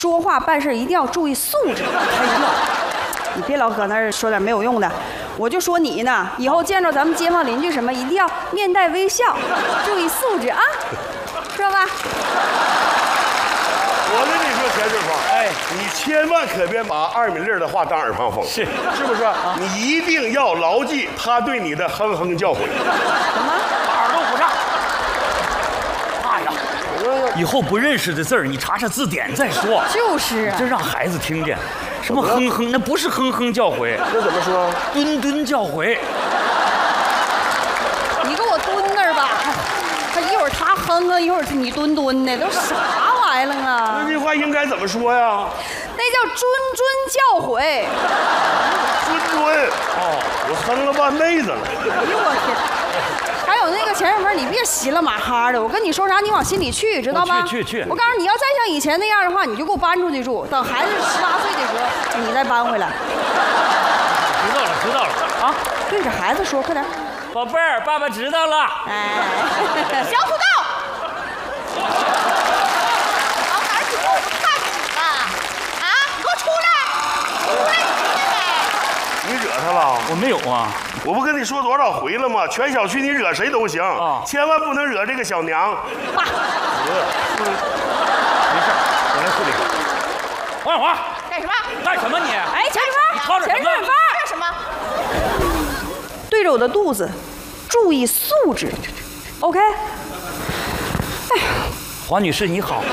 说话办事一定要注意素质。开玩笑，你别老搁那儿说点没有用的。我就说你呢，以后见着咱们街坊邻居什么，一定要面带微笑，注意素质啊，知道吧？ 我跟你说，田顺芳， 哎， 你千万可别把二米粒的话当耳旁风， 是不是？你一定要牢记他对你的哼哼教诲。 什么？ 把耳朵捂上。哎呀，以后不认识的字儿，你查查字典再说。 就是啊， 这让孩子听见，什么哼哼，那不是哼哼教诲， 那怎么说？ 敦敦教诲。 你给我蹲那儿吧，他一会儿他哼哼，一会儿你蹲蹲的，都啥玩意儿啊？ 那句话应该怎么说呀？ 那叫谆谆教诲。 谆哦，我哼了半辈子了。 哎呦我天！还有那个钱顺风，你别稀了马哈的，我跟你说啥，你往心里去，知道吧？ 去。 我告诉你，要再像以前那样的话，你就给我搬出去住，等孩子18岁的时候，你再搬回来。 知道了啊！ 对着孩子说，快点。 宝贝儿，爸爸知道了。 哎， 小土豆，小孩子我不看你了啊！你给我出来！出来你妹妹！ 你惹他了？ 我没有啊。 我不跟你说多少回了吗？全小区你惹谁都行，千万不能惹这个小娘。 爸， 没事，我来处理。王小华， 干什么？ 干什么你？ 哎，钱顺风，钱顺风， 干什么？ 对着我的肚子，注意素质。OK。哎呀， 黄女士你好，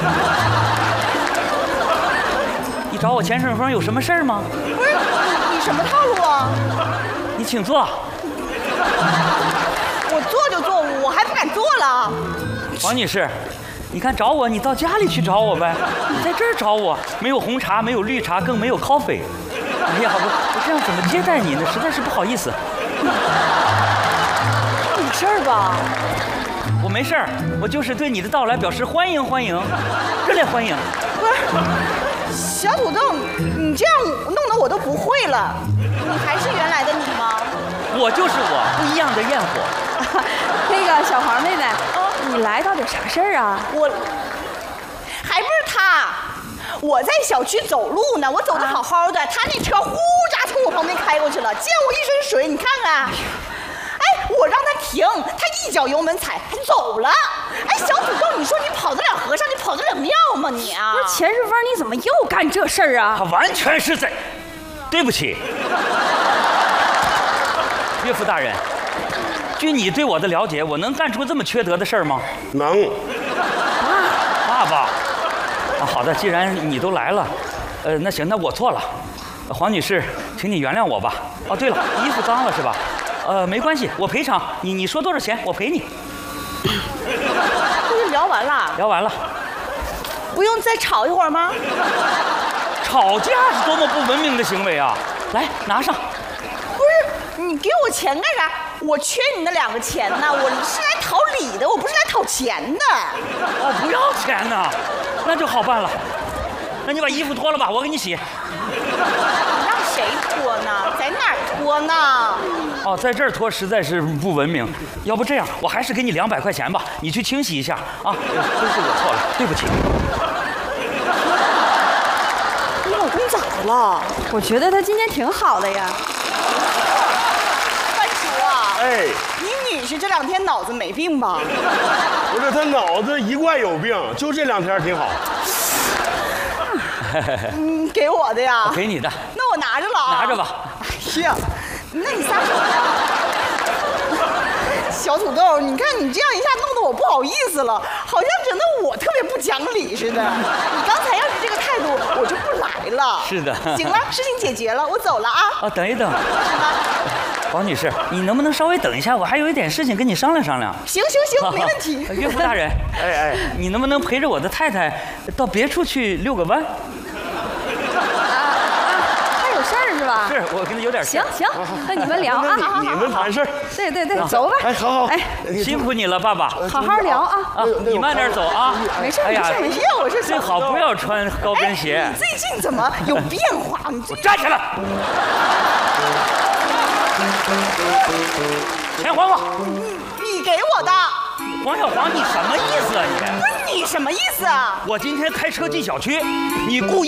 你找我钱顺风有什么事儿吗？ 不是你什么套路啊？ 你请坐。 我做就做，我还不敢做了。 王女士，你看找我，你到家里去找我呗。你在这儿找我，没有红茶，没有绿茶，更没有 coffee。哎呀，我这样怎么接待你呢？实在是不好意思。 有事儿吧？ 我没事儿，我就是对你的到来表示欢迎，热烈欢迎。 不是，小土豆，你这样弄得我都不会了。你还是原来的你吗？ 我就是我，不一样的焰火。 那个小黄妹妹，你来到底啥事儿啊？ 我还不是他，我在小区走路呢，我走得好好的，他那车呼喳从我旁边开过去了，溅我一身水，你看看。哎，我让他停，他一脚油门踩，他走了。哎，小土豆，你说你跑得了和尚，你跑得了庙吗你啊？ 不是钱顺风，你怎么又干这事儿啊？ 他完全是在，对不起，岳父大人，据你对我的了解，我能干出这么缺德的事儿吗？ 能。 爸爸，啊，好的，既然你都来了，那行，那我错了，黄女士，请你原谅我吧。哦，对了，衣服脏了是吧？没关系，我赔偿你说多少钱，我赔你。 这就聊完了， 聊完了。 不用再吵一会儿吗？ 吵架是多么不文明的行为啊！来，拿上。 不是，你给我钱干啥？我缺你那2个钱呢，我是来讨理的，我不是来讨钱的。 哦，不要钱呢，那就好办了。那你把衣服脱了吧，我给你洗。 让谁脱呢？在哪儿脱呢？ 哦，在这儿脱实在是不文明。要不这样，我还是给你200块钱吧，你去清洗一下啊。都是我错了，对不起。 你老公咋的了？ 我觉得他今天挺好的呀。 番薯啊， 哎， 你女婿这2天脑子没病吧？ 不是他脑子一贯有病，就这2天挺好。 给我的呀？ 给你的。 那我拿着了啊。 拿着吧。 哎呀，那你撒手呀？小土豆，你看你这样一下弄得我不好意思了，好像整得我特别不讲理似的。你刚才要是这个态度，我就不来了。 是的。 行了，事情解决了，我走了啊。 啊，等一等。 什么？ 王女士，你能不能稍微等一下？我还有一点事情跟你商量商量。 行，没问题。 岳父大人，哎，你能不能陪着我的太太到别处去遛个弯？ 他有事儿是吧？ 是我跟他有点事。 行，那你们聊啊。 你们谈事儿。 对，走吧。 哎，好。 哎， 辛苦你了，爸爸。 好好聊啊。 啊，你慢点走啊。 没事。 哎呀，我是最好不要穿高跟鞋。 你最近怎么有变化？你站起来。钱还我！ 你给我的。 王小黄，你什么意思啊你？ 不是你什么意思啊？ 我今天开车进小区，你故意